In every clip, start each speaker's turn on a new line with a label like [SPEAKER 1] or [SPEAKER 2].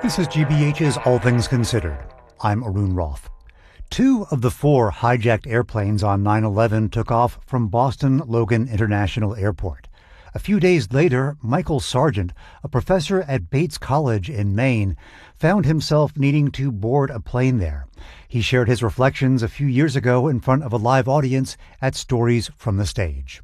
[SPEAKER 1] This is GBH's All Things Considered. I'm Arun Roth. 2 of the 4 hijacked airplanes on 9/11 took off from Boston Logan International Airport. A few days later, Michael Sargent, a professor at Bates College in Maine, found himself needing to board a plane there. He shared his reflections a few years ago in front of a live audience at Stories from the Stage.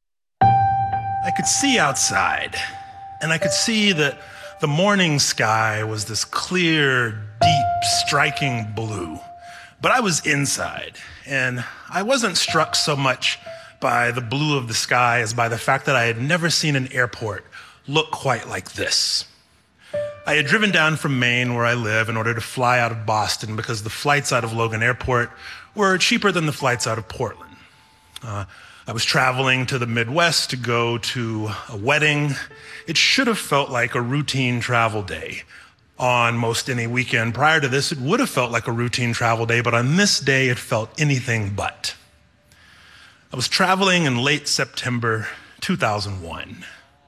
[SPEAKER 2] I could see outside, and I could see that the morning sky was this clear, deep, striking blue. But I was inside, and I wasn't struck so much by the blue of the sky as by the fact that I had never seen an airport look quite like this. I had driven down from Maine, where I live, in order to fly out of Boston because the flights out of Logan Airport were cheaper than the flights out of Portland. I was traveling to the Midwest to go to a wedding. It should have felt like a routine travel day. On most any weekend prior to this, it would have felt like a routine travel day, but on this day, it felt anything but. I was traveling in late September 2001.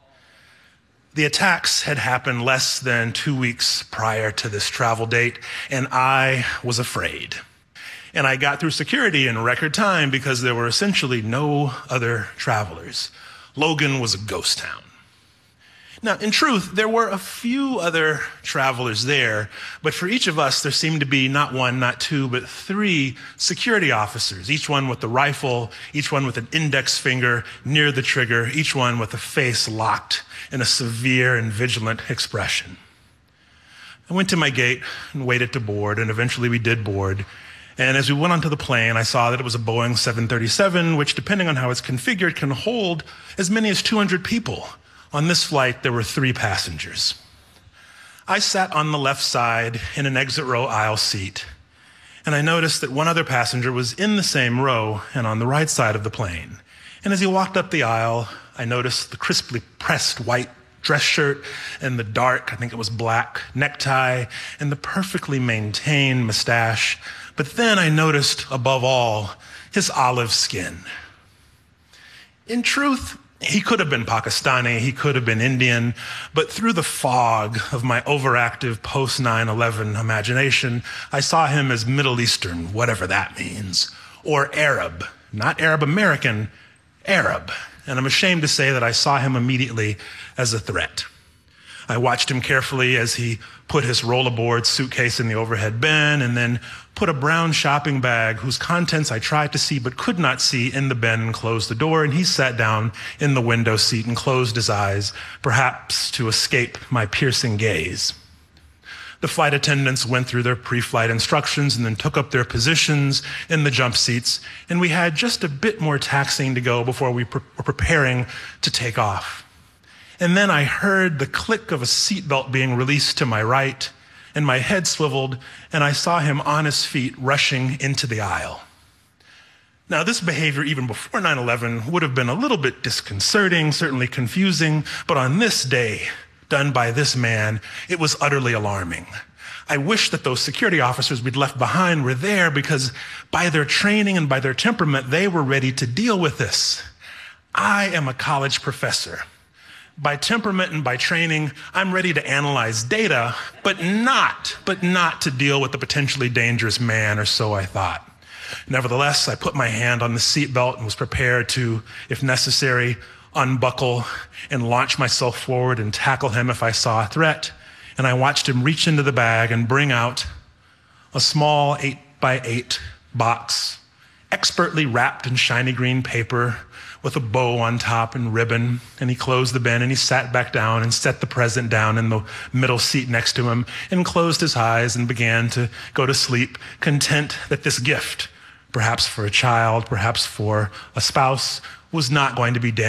[SPEAKER 2] The attacks had happened less than 2 weeks prior to this travel date, and I was afraid. And I got through security in record time because there were essentially no other travelers. Logan was a ghost town. Now, in truth, there were a few other travelers there, but for each of us, there seemed to be not 1, not 2, but 3 security officers, each one with a rifle, each one with an index finger near the trigger, each one with a face locked in a severe and vigilant expression. I went to my gate and waited to board, and eventually we did board. And as we went onto the plane, I saw that it was a Boeing 737, which, depending on how it's configured, can hold as many as 200 people. On this flight, there were 3 passengers. I sat on the left side in an exit row aisle seat, and I noticed that one other passenger was in the same row and on the right side of the plane. And as he walked up the aisle, I noticed the crisply pressed white dress shirt and the dark, I think it was black, necktie and the perfectly maintained mustache. But then I noticed, above all, his olive skin. In truth, he could have been Pakistani, he could have been Indian, but through the fog of my overactive post-9/11 imagination, I saw him as Middle Eastern, whatever that means, or Arab, not Arab American, Arab. And I'm ashamed to say that I saw him immediately as a threat. I watched him carefully as he put his rollerboard suitcase in the overhead bin and then put a brown shopping bag whose contents I tried to see but could not see in the bin and closed the door, and he sat down in the window seat and closed his eyes, perhaps to escape my piercing gaze. The flight attendants went through their pre-flight instructions and then took up their positions in the jump seats, and we had just a bit more taxiing to go before we were preparing to take off. And then I heard the click of a seatbelt being released to my right, and my head swiveled, and I saw him on his feet rushing into the aisle. Now, this behavior, even before 9/11, would have been a little bit disconcerting, certainly confusing, but on this day, done by this man, it was utterly alarming. I wish that those security officers we'd left behind were there, because by their training and by their temperament, they were ready to deal with this. I am a college professor. By temperament and by training, I'm ready to analyze data, but not to deal with a potentially dangerous man, or so I thought. Nevertheless, I put my hand on the seatbelt and was prepared to, if necessary, unbuckle and launch myself forward and tackle him if I saw a threat. And I watched him reach into the bag and bring out a small 8x8 box, expertly wrapped in shiny green paper with a bow on top and ribbon. And he closed the bin and he sat back down and set the present down in the middle seat next to him and closed his eyes and began to go to sleep, content that this gift, perhaps for a child, perhaps for a spouse, was not going to be damaged.